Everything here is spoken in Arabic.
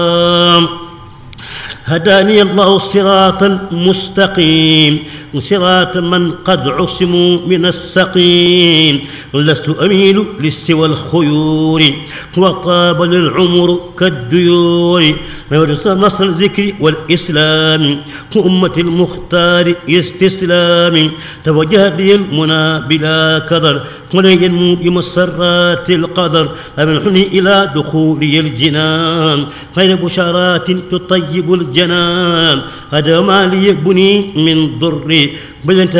هداني الله الصراط المستقيم صراط من قد عصموا من السقيم لست أميل للسوى الخيور وطاب للعمر كالديور نصر الذكر والإسلام وأمة المختار استسلام توجه لي المنى بلا كدر ولي ينمو بمسرات القدر أمنحني إلى دخولي الجنان خير بشارات تطيب الجنان هذا ما لي يبني من ضري